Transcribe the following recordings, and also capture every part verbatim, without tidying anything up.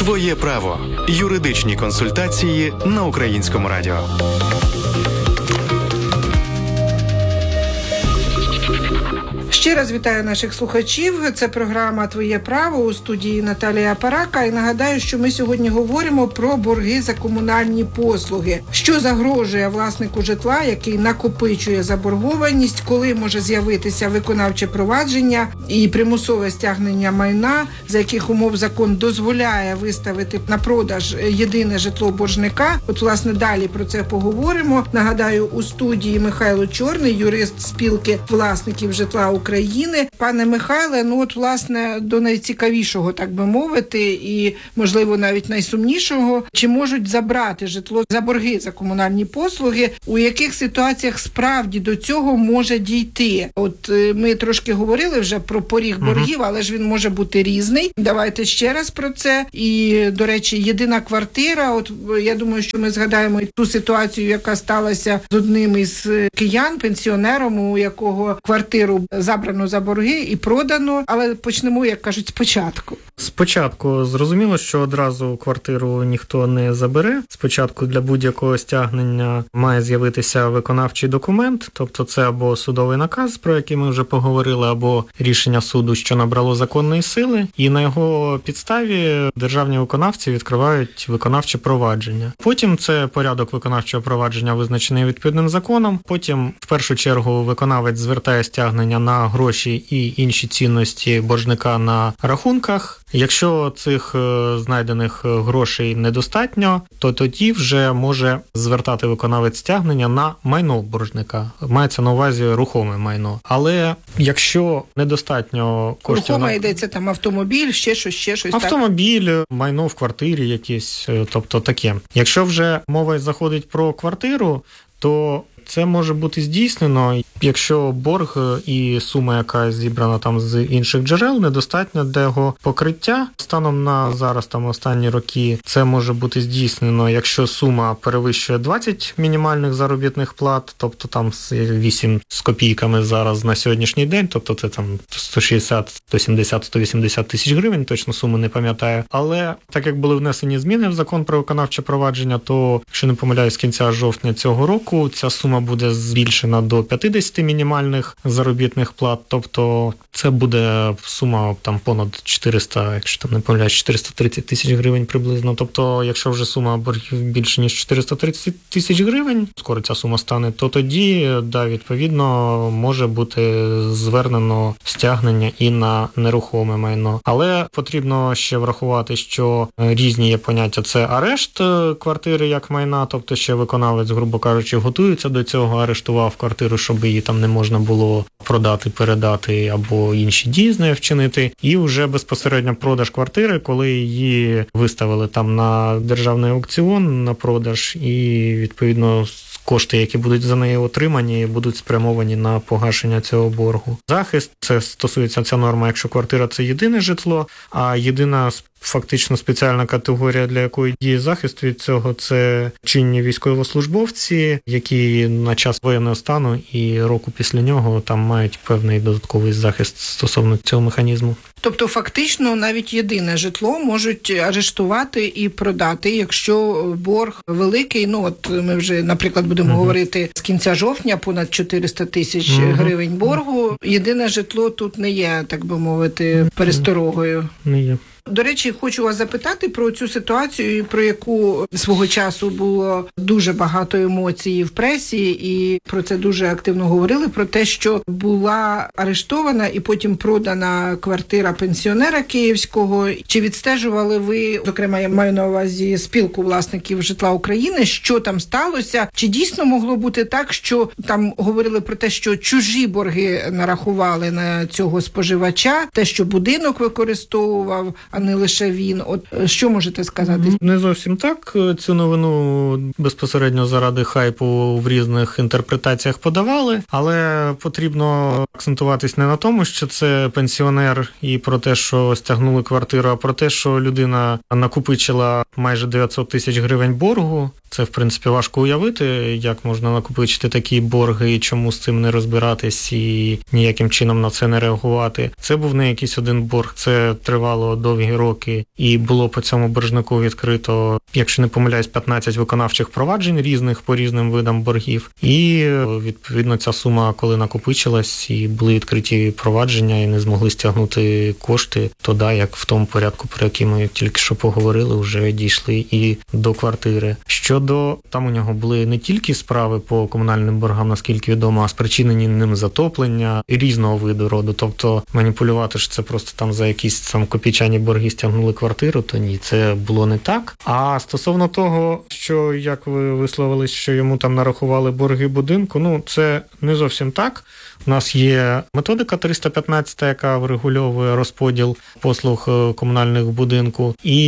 Твоє право. Юридичні консультації на Українському радіо. Ще раз вітаю наших слухачів. Це програма «Твоє право», у студії Наталія Парака. І нагадаю, що ми сьогодні говоримо про борги за комунальні послуги. Що загрожує власнику житла, який накопичує заборгованість, коли може з'явитися виконавче провадження і примусове стягнення майна, за яких умов закон дозволяє виставити на продаж єдине житло боржника. От, власне, далі про це поговоримо. Нагадаю, у студії Михайло Чорний, юрист спілки власників житла України. Пане Михайле, ну от, власне, до найцікавішого, так би мовити, і, можливо, навіть найсумнішого, чи можуть забрати житло за борги за комунальні послуги, у яких ситуаціях справді до цього може дійти? От ми трошки говорили вже про поріг боргів, але ж він може бути різний. Давайте ще раз про це. І, до речі, єдина квартира, от я думаю, що ми згадаємо і ту ситуацію, яка сталася з одним із киян, пенсіонером, у якого квартиру забрано за борги і продано, але почнемо, як кажуть, спочатку. Спочатку зрозуміло, що одразу квартиру ніхто не забере. Спочатку для будь-якого стягнення має з'явитися виконавчий документ, тобто це або судовий наказ, про який ми вже поговорили, або рішення суду, що набрало законної сили, і на його підставі державні виконавці відкривають виконавче провадження. Потім це порядок виконавчого провадження визначений відповідним законом. Потім, в першу чергу, виконавець звертає стягнення на гроші і інші цінності боржника на рахунках. Якщо цих е, знайдених грошей недостатньо, то тоді вже може звертати виконавець стягнення на майно боржника. Мається на увазі рухоме майно. Але якщо недостатньо коштів... Рухоме на... йдеться там автомобіль, ще щось, ще щось. Автомобіль, так? Майно в квартирі якесь, тобто таке. Якщо вже мова заходить про квартиру, то це може бути здійснено, якщо борг і сума, яка зібрана там з інших джерел, недостатня для його покриття. Станом на зараз, там останні роки, це може бути здійснено, якщо сума перевищує двадцять мінімальних заробітних плат, тобто там вісім з копійками зараз на сьогоднішній день, тобто це там сто шістдесят, сто сімдесят, сто вісімдесят тисяч гривень, точно суму не пам'ятаю. Але так як були внесені зміни в закон про виконавче провадження, то, якщо не помиляюсь, з кінця жовтня цього року ця сума буде збільшена до п'ятдесят мінімальних заробітних плат, тобто це буде сума там понад чотириста, якщо там не помиляюсь, чотириста тридцять тисяч гривень приблизно. Тобто, якщо вже сума боргів більше ніж чотириста тридцять тисяч гривень, скоро ця сума стане, то тоді, да, відповідно, може бути звернено стягнення і на нерухоме майно. Але потрібно ще врахувати, що різні є поняття. Це арешт квартири як майна, тобто ще виконавець, грубо кажучи, готується до цього, арештував квартиру, щоб її там не можна було продати, передати або інші дії з нею вчинити. І вже безпосередньо продаж квартири, коли її виставили там на державний аукціон на продаж, і відповідно кошти, які будуть за неї отримані, будуть спрямовані на погашення цього боргу. Захист, це стосується ця норма, якщо квартира – це єдине житло, а єдина фактично спеціальна категорія, для якої діє захист від цього, це чинні військовослужбовці, які на час воєнного стану і року після нього там мають певний додатковий захист стосовно цього механізму. Тобто, фактично, навіть єдине житло можуть арештувати і продати, якщо борг великий. Ну, от ми вже, наприклад, будемо uh-huh. говорити з кінця жовтня, понад чотириста тисяч uh-huh. гривень боргу. Єдине житло тут не є, так би мовити, пересторогою. Не є. До речі, хочу вас запитати про цю ситуацію, про яку свого часу було дуже багато емоцій в пресі, і про це дуже активно говорили, про те, що була арештована і потім продана квартира пенсіонера київського. Чи відстежували ви, зокрема, я маю на увазі спілку власників житла України, що там сталося? Чи дійсно могло бути так, що там говорили про те, що чужі борги нарахували на цього споживача, те, що будинок використовував, а не лише він. От що можете сказати? Не зовсім так. Цю новину безпосередньо заради хайпу в різних інтерпретаціях подавали, але потрібно акцентуватись не на тому, що це пенсіонер і про те, що стягнули квартиру, а про те, що людина накопичила майже дев'ятсот тисяч гривень боргу. Це, в принципі, важко уявити, як можна накопичити такі борги і чому з цим не розбиратись і ніяким чином на це не реагувати. Це був не якийсь один борг, це тривало довгі довгі роки, і було по цьому боржнику відкрито, якщо не помиляюсь, п'ятнадцять виконавчих проваджень різних по різним видам боргів. І, відповідно, ця сума, коли накопичилась, і були відкриті провадження, і не змогли стягнути кошти, то да, як в тому порядку, про який ми тільки що поговорили, вже дійшли і до квартири. Щодо, там у нього були не тільки справи по комунальним боргам, наскільки відомо, а спричинені ним затоплення і різного виду роду. Тобто маніпулювати, що це просто там за якісь там копійчані борги стягнули квартиру, то ні, це було не так. А стосовно того, що, як ви висловились, що йому там нарахували борги будинку, ну, це не зовсім так. У нас є методика триста п'ятнадцять, яка врегульовує розподіл послуг комунальних будинку. І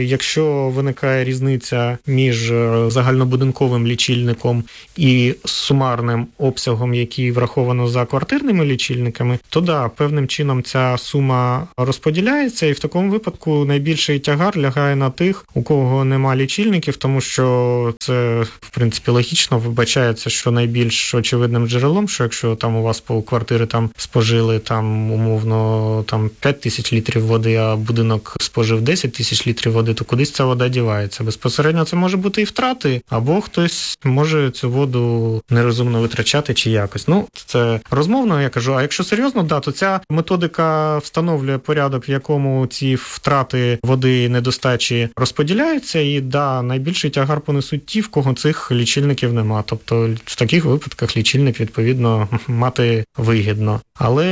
якщо виникає різниця між загальнобудинковим лічильником і сумарним обсягом, який враховано за квартирними лічильниками, то да, певним чином ця сума розподіляється, і в такому випадку найбільший тягар лягає на тих, у кого нема лічильників, тому що це, в принципі, логічно вбачається, що найбільш очевидним джерелом, що якщо там у вас по квартири там спожили там умовно там п'ять тисяч літрів води, а будинок спожив десять тисяч літрів води, то кудись ця вода дівається. Безпосередньо це може бути і втрати, або хтось може цю воду нерозумно витрачати чи якось. Ну, це розмовно, я кажу. А якщо серйозно, да, то ця методика встановлює порядок, в якому ці втрати води і недостачі розподіляються, і да, найбільший тягар понесуть ті, в кого цих лічильників нема. Тобто в таких випадках лічильник, відповідно, мати вигідно.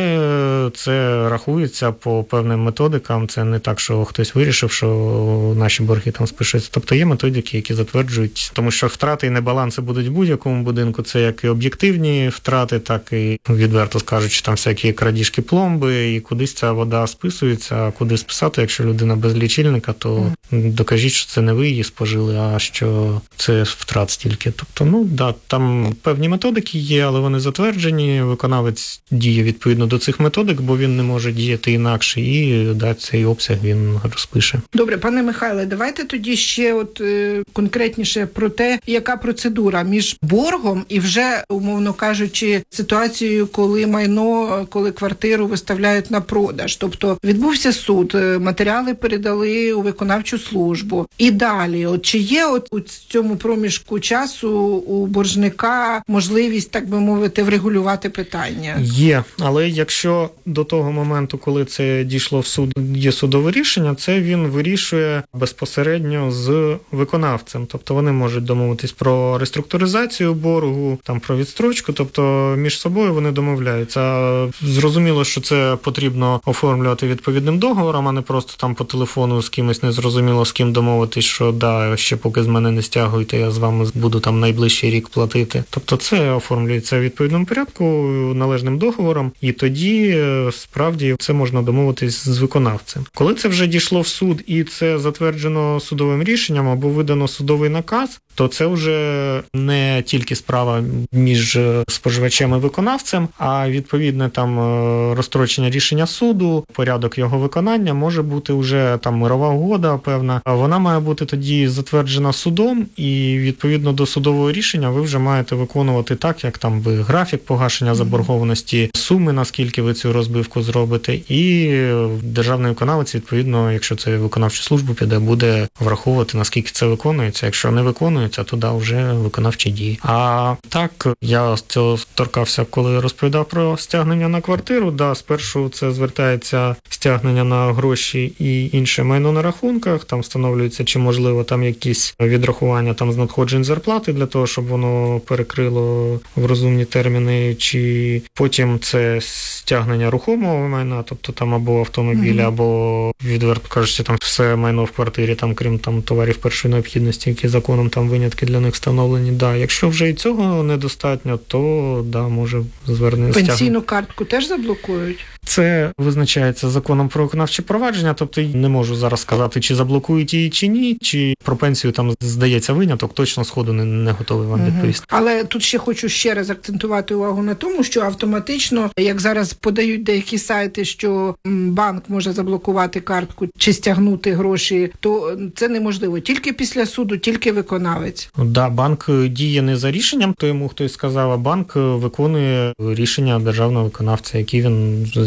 Але це рахується по певним методикам. Це не так, що хтось вирішив, що наші борги там спишуться. Тобто є методики, які затверджують, тому що втрати і небаланси будуть в будь-якому будинку. Це як і об'єктивні втрати, так і, відверто скажучи, там всякі крадіжки пломби, і кудись ця вода списується, а куди списати, якщо людина без лічильника, то докажіть, що це не ви її спожили, а що це втрат стільки. Тобто, ну, да, там певні методики є, але вони затверджені, виконавець діє відповідно до цих методик, бо він не може діяти інакше, і да, цей обсяг він розпише. Добре, пане Михайле, давайте тоді ще от е, конкретніше про те, яка процедура між боргом і вже, умовно кажучи, ситуацією, коли майно, коли квартиру виставляють на продаж. Тобто відбувся суд, матеріали передали у виконавчу службу. І далі, от чи є от у цьому проміжку часу у боржника можливість, так би мовити, врегулювати питання? Є, але якщо до того моменту, коли це дійшло в суд, є судове рішення, це він вирішує безпосередньо з виконавцем. Тобто вони можуть домовитись про реструктуризацію боргу, там про відстрочку, тобто між собою вони домовляються. Зрозуміло, що це потрібно оформлювати відповідним договором, а не просто там по телефону з кимось незрозуміло з ким домовитись, що да, ще поки з мене не стягуєте, я з вами буду там найближчий рік платити. Тобто це оформлюється в відповідному порядку, належним договором, і тоді справді це можна домовитись з виконавцем. Коли це вже дійшло в суд і це затверджено судовим рішенням або видано судовий наказ, то це вже не тільки справа між споживачем і виконавцем, а відповідне там розстрочення рішення суду, порядок його виконання може бути вже там мирова угода певна. Вона має бути тоді затверджена судом, і відповідно до судового рішення ви вже маєте виконувати так, як там ви графік погашення заборгованості, суми, наскільки ви цю розбивку зробите, і державний виконавець, відповідно, якщо це виконавчу службу піде, буде враховувати, наскільки це виконується. Якщо не виконується, то да, вже виконавчі дії. А так, я з цього торкався, коли розповідав про стягнення на квартиру. Да, спершу це звертається стягнення на гроші і інше майно на рахунках, там встановлюється, чи можливо там якісь відрахування там з надходжень зарплати для того, щоб воно перекрило в розумні терміни, чи потім це стягнення рухомого майна, тобто там або автомобілі, mm-hmm. або, відверто кажучи, там все майно в квартирі, там крім там товарів першої необхідності, які законом там винятки для них встановлені. Да, якщо вже і цього недостатньо, то да, може звернення стягнення. Пенсійну картку теж заблокують? Це визначається законом про виконавче провадження, тобто не можу зараз сказати, чи заблокують її, чи ні, чи про пенсію там здається виняток, точно сходу не, не готовий вам відповісти. Угу. Але тут ще хочу ще раз акцентувати увагу на тому, що автоматично, як зараз подають деякі сайти, що банк може заблокувати картку чи стягнути гроші, то це неможливо. Тільки після суду, тільки виконавець. Да, банк діє не за рішенням, то йому хтось сказав, а банк виконує рішення державного виконавця, які він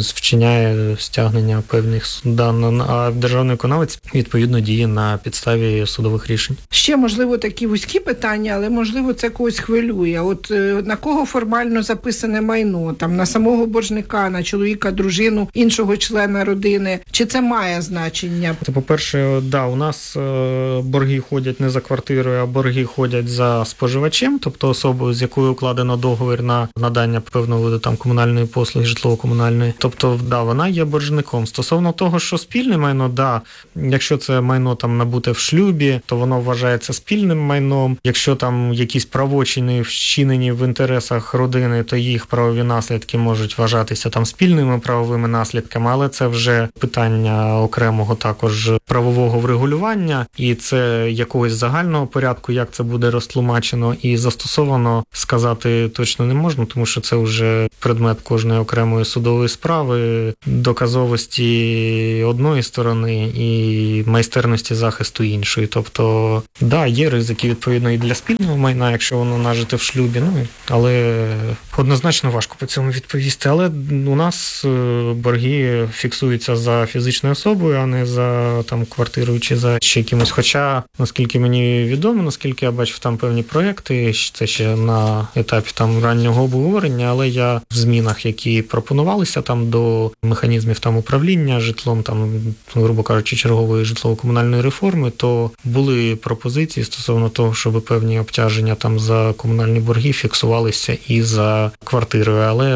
вчиняє стягнення певних судан, а державний виконавець відповідно діє на підставі судових рішень. Ще, можливо, такі вузькі питання, але, можливо, це когось хвилює. От е, на кого формально записане майно? Там на самого боржника, на чоловіка, дружину, іншого члена родини? Чи це має значення? Це, по-перше, да, у нас е, борги ходять не за квартирою, а борги ходять за споживачем, тобто особою, з якою укладено договір на надання певного виду там комунальної послуги, житлово-комунальної. Тобто, да, вона є боржником. Стосовно того, що спільне майно, да, якщо це майно там набуте в шлюбі, то воно вважається спільним майном. Якщо там якісь правочини вчинені в інтересах родини, то їх правові наслідки можуть вважатися там спільними правовими наслідками, але це вже питання окремого також правового врегулювання, і це якогось загального порядку, як це буде розтлумачено і застосовано, сказати точно не можна, тому що це вже предмет кожної окремої судової справи, доказовості одної сторони і майстерності захисту іншої. Тобто, да, є ризики, відповідно, і для спільного майна, якщо воно нажите в шлюбі, ну, але однозначно важко по цьому відповісти. Але у нас борги фіксуються за фізичною особою, а не за там квартирою чи за ще якимось. Хоча, наскільки мені відомо, наскільки я бачив там певні проекти, це ще на етапі там раннього обговорення, але я в змінах, які пропонувалися там до механізмів там управління житлом, там, грубо кажучи, чергової житлово-комунальної реформи, то були пропозиції стосовно того, щоб певні обтяження там за комунальні борги фіксувалися і за квартирою, але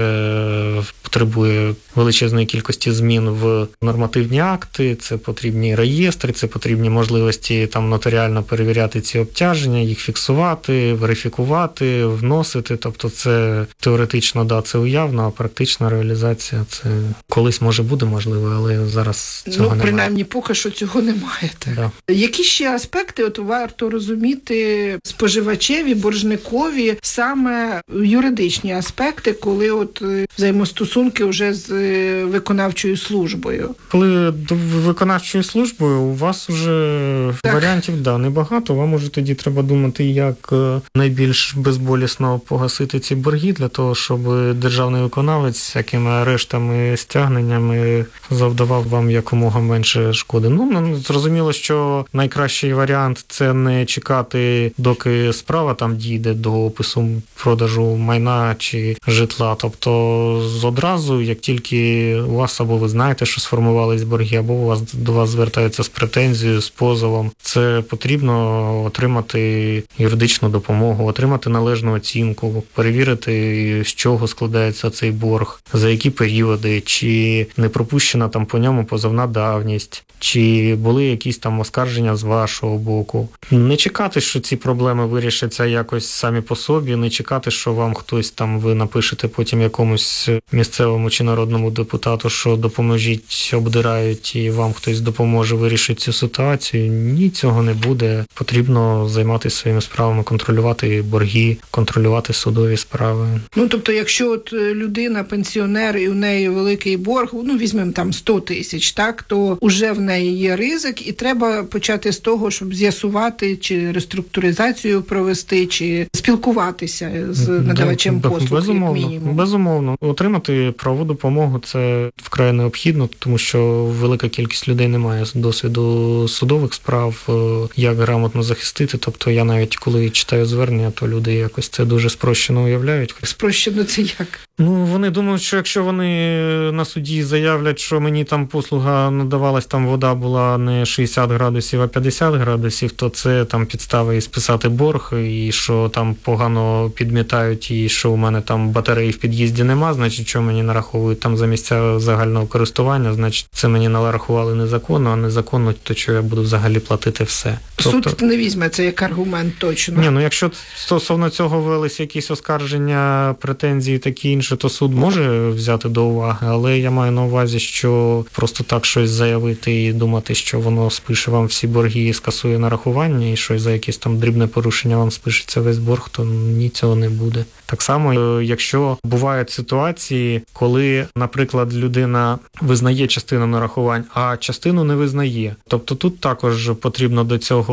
це потребує величезної кількості змін в нормативні акти, це потрібні реєстри, це потрібні можливості там нотаріально перевіряти ці обтяження, їх фіксувати, верифікувати, вносити. Тобто це теоретично, да, це уявно, а практична реалізація це колись може буде можливо, але зараз цього ну, немає. Принаймні, поки що цього немає. Да. Які ще аспекти от варто розуміти споживачеві, боржникові, саме юридичні аспекти, коли от взаємостосунки вже з виконавчою службою? Коли до виконавчої служби у вас вже так. варіантів да, небагато, вам уже тоді треба думати, як найбільш безболісно погасити ці борги, для того, щоб державний виконавець всякими арештами, стягненнями завдавав вам якомога менше шкоди. Ну, зрозуміло, що найкращий варіант – це не чекати, доки справа там дійде до опису продажу майна чи житла. Тобто, одразу, як тільки у вас або ви знаєте, що сформувались борги, або у вас до вас звертаються з претензією, з позовом, це потрібно отримати юридичну допомогу, отримати належну оцінку, перевірити, з чого складається цей борг, за які періоди, чи не пропущена там по ньому позовна давність, чи були якісь там оскарження з вашого боку. Не чекати, що ці проблеми вирішаться якось самі по собі, не чекати, що вам хтось там, ви напишете потім якомусь місцевому чи народному депутату, що допоможіть, обдирають і вам хтось допоможе вирішити цю ситуацію. Ні, цього не буде. Потрібно займатися своїми справами, контролювати борги, контролювати судові справи. Ну, тобто, якщо от людина, пенсіонер, і у неї великий борг, ну, візьмемо там сто тисяч, так, то уже в неї є ризик, і треба почати з того, щоб з'ясувати, чи реструктуризацію провести, чи спілкуватися з надавачем послуг, безумовно, як мінімум. Безумовно. Отримати правову допомогу – це вкрай необхідно, тому що велика кількість людей не має досвіду судових справ, як грамотно захистити. Тобто я навіть коли читаю звернення, то люди якось це дуже спрощено уявляють. Спрощено це як? Ну, вони думають, що якщо вони на суді заявлять, що мені там послуга надавалась, там вода була не шістдесят градусів, а п'ятдесят градусів, то це там підстави і списати борг, і що там погано підмітають, і що у мене там батареї в під'їзді нема, значить, що мені нараховують там за місця загального користування, значить, це мені нарахували незаконно, а незаконно, то що я буду взагалі платити все. Суд тобто... не візьме це як аргумент точно. Ні, ну якщо стосовно цього велись якісь оскарження, претензії такі інші, то суд може взяти до уваги, але я маю на увазі, що просто так щось заявити і думати, що воно спише вам всі борги і скасує нарахування, і щось за якесь там дрібне порушення вам спишеться весь борг, то ні, цього не буде. Так само, якщо бувають ситуації, коли, наприклад, людина визнає частину нарахувань, а частину не визнає. Тобто тут також потрібно до цього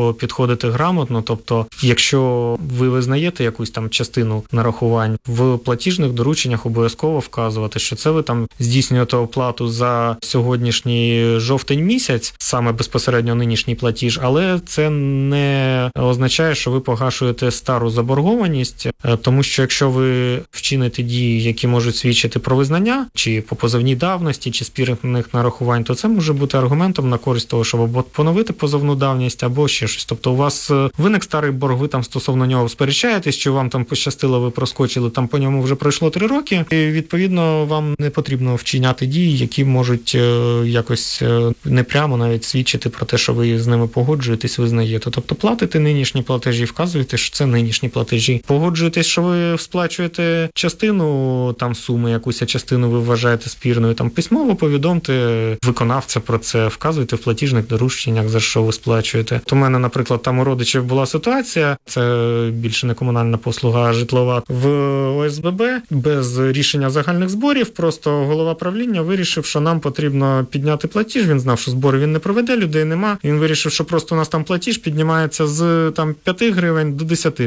цього підходити грамотно. Тобто, якщо ви визнаєте якусь там частину нарахувань, в платіжних дорученнях обов'язково вказувати, що це ви там здійснюєте оплату за сьогоднішній жовтень місяць, саме безпосередньо нинішній платіж, але це не означає, що ви погашуєте стару заборгованість, тому що якщо ви вчините дії, які можуть свідчити про визнання, чи по позовній давності, чи спірних нарахувань, то це може бути аргументом на користь того, щоб або поновити позовну давність, або ще щось. Тобто у вас виник старий борг, ви там стосовно нього сперечаєтесь, чи вам там пощастило, ви проскочили, там по ньому вже пройшло три роки, і відповідно вам не потрібно вчиняти дії, які можуть якось непрямо навіть свідчити про те, що ви з ними погоджуєтесь, визнаєте. Тобто платите нинішні платежі, вказуєте, що це нинішні платежі. Погоджуєтесь, що ви сплачуєте частину там суми, якусь частину ви вважаєте спірною, там письмово повідомте виконавця про це, вказуйте в платіжних дорученнях, за що ви сплачуєте. У мене, наприклад, там у родичів була ситуація, це більше не комунальна послуга, а житлова, в О С Б Б без рішення загальних зборів, просто голова правління вирішив, що нам потрібно підняти платіж, він знав, що збори він не проведе, людей нема, він вирішив, що просто у нас там платіж піднімається з там п'яти гривень до десяти